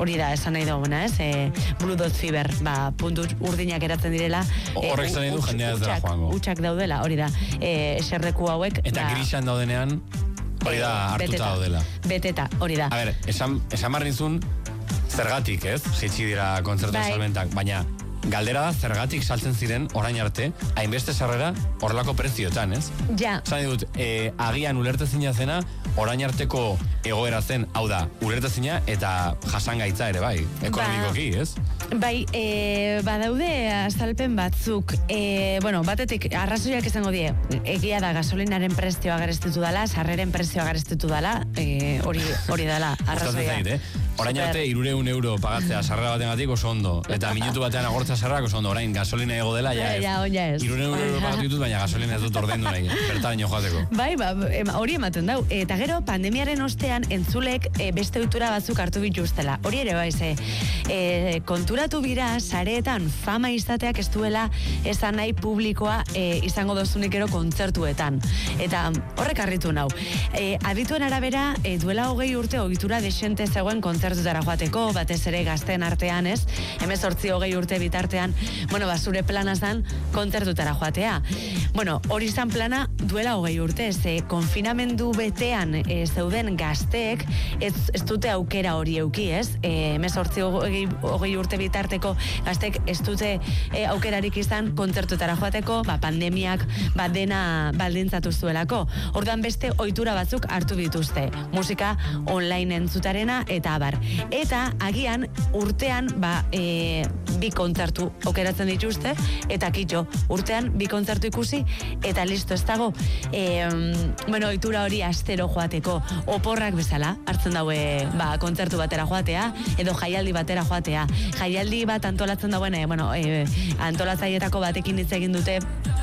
hori da, esan nahi duguna, ez? Blue Dot Fever, puntu urdinak eratzen direla. Horrek esan nahi du jendea ez dela joango. Utsak daudela, hori da. Eserleku hauek. Eta grisan daudenean, hori da hartuta daudela. Beteta, hori da. A ber, esan barrizun, zergatik, ez? Jitsi dira kontzertu salmentak, baina galdera da zergatik saltzen ziren orain arte, hainbeste sarrera horrelako prezioetan, ez? Ja. Zan dut, agian ulertezina zena, orain arteko egoera zen, hau da, ulertezina eta jasangaitza ere, bai, ekonomikoki, ez? Bai, badaude azalpen batzuk, batetik, arrazoiak izango die, egia da gasolinaren prezioa garestitu dela, sarreren prezioa garestitu dela, hori dela, arrazoia. Orain arte, 300 euro pagatzea sarrera batengatik oso ondo, eta minutu batean agortza sarrerak oso ondo, orain gasolina ego dela, ja ez. 300 euro pagatu ditut, baina gasolina ez dut ordaindu nahi, bertaraino joateko. Bai, hori ematen dau. Eta gero, pandemiaren ostean, entzulek beste ohitura batzuk hartu bituztela. Hori ere bai, konturatu bira, sareetan fama izateak ez duela esan nahi publikoa izango dozunik ero kontzertuetan. Eta horrek harritu nau. Adituen arabera, duela 20 urte ohitura desente zegoen kontzertutara joateko, batez ere gazteen artean, ez? 18-20 urte bitartean, zure plana zan kontzertutara joatea. Hori zan plana duela 20 urte, konfinamendu betean zeuden gazteek ez dute aukera hori euki, ez? 18-20 urte bitarteko gazteek ez dute aukerarik izan kontzertutara joateko, pandemiak dena baldintzatu zuelako. Orduan beste ohitura batzuk hartu dituzte. Musika online entzutarena eta abar. Eta agian urtean bi kontzertu aukeratzen dituzte eta kitxo, urtean bi kontzertu ikusi eta listo, ez dago ohitura hori astero joateko oporrak bezala, hartzen daue kontzertu batera joatea edo jaialdi batera joatea. Jaialdi bat antolatzen dauen antolatzailetako batekin hitz egin dute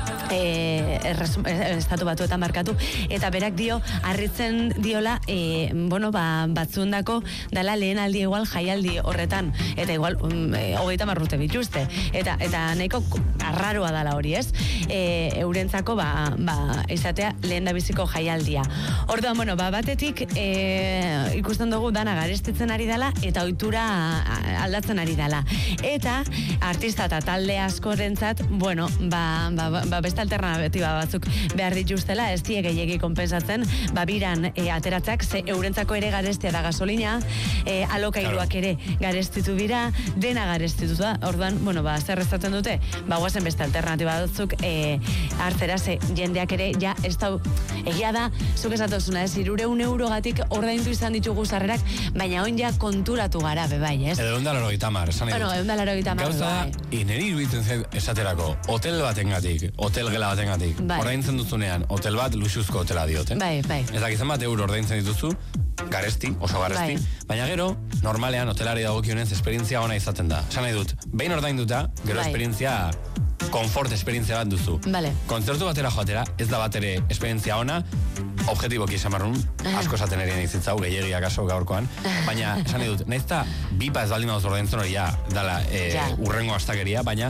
estatu batuetan markatu, eta berak dio harritzen diola batzuendako dala lehen aldi igual jaialdi horretan, eta igual 30 urte bituzte, eta nahiko arraroa dala hori, ez? Eurentzako izatea lehen da biziko jaialdia. Orduan, batetik ikusten dugu dana garestitzen ari dela eta ohitura aldatzen ari dela. Eta artista eta talde askorentzat, beste alternatiba batzuk behar dituztela, ez die gehiegi konpensatzen, biran ateratzak, ze eurentzako ere garestia da gasolina, alokairuak ere garestitu dira, dena garestitu da. Orduan, zer ezaten dute? Guazen beste alternatiba batzuk hartzera, ze jendeak ere, ez da, egia da, zuk esatozuna, 300 eurogatik ordaindu izan ditugu sarrerak, baina oin ja konturatu gara, bebai, ez? Edo 180, esan edo. 180. Gauza, ineri iruditzen esaterako, hotel batengatik, hotel gela batengatik, ordaintzen duzunean, hotel bat luxuzko hotela diote. Bai. Ez dakizan bat euro ordaintzen dituzu, oso garesti, baina gero, normalean hotelari dagokionez esperientzia ona izaten da. Esan nahi dut, behin ordainduta, gero esperientzia, konfort esperientzia bat duzu. Kontzertu batera joatera, ez da bat ere esperientzia ona, objetiboki esan barrun, asko esaten erien izitzau, gehiagiak aso gaurkoan, baina esan nahi dut, nahiz eta bipa ez baldin baduz ordaintzen hori dala urrengo astakeria, baina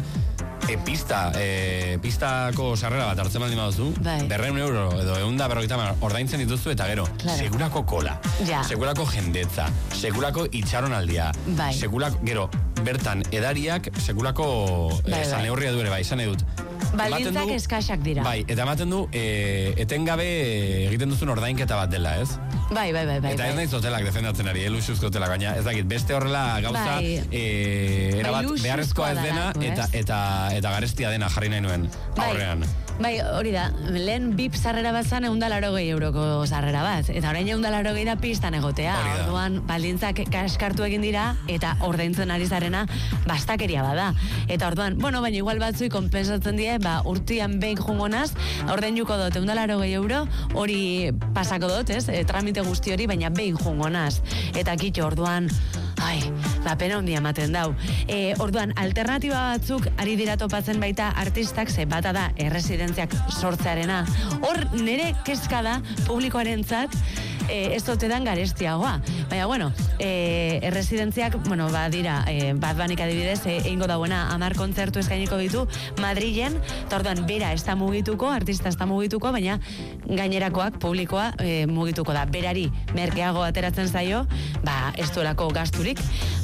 pistako sarrera bat hartzen baldin baduzu, 200 euro edo 150 ordaintzen dituzu eta gero, segurako kola, segurako jendetza, segurako itxaronaldia, segurako, gero, bertan edariak segurako neurria du ere, izan edut. Baldintzak eskaxak dira. Eta ematen du, etengabe egiten duzun ordainketa bat dela, ez? Bai. Eta ez naiz hotelak defendatzen ari, luxuzko hotelak, baina ez dakit, beste horrela gauza erabat beharrezkoa ez dena eta garestia dena jarri nahi nuen aurrean. Bai, hori da, lehen bip sarrera bat zan 180 euroko sarrera bat, eta orain 180 da pistan egotea, orduan baldintzak kaskartu egin dira, eta ordaintzen ari zarena bastakeria bada. Eta orduan, baina igual batzui konpensatzen die, urtian behin jungonaz, ordainuko dut 180 euro, hori pasako dut, ez, tramite guzti hori, baina behin jungonaz. Eta kitxo, orduan, pena hondia ematen dau. Orduan, alternatiba batzuk ari dira topatzen baita artistak, ze bata da erresidentziak sortzearena. Hor, nire kezka da publikoarentzat ez dotedan garestiagoa. Baina, erresidentziak, dira, Bad Bunnyk adibidez, egingo dauena 10 kontzertu eskainiko ditu Madrilen, eta orduan, bera ez da mugituko, artista ez da mugituko, baina gainerakoak, publikoa mugituko da. Berari merkeago ateratzen zaio, ez duelako gasturik,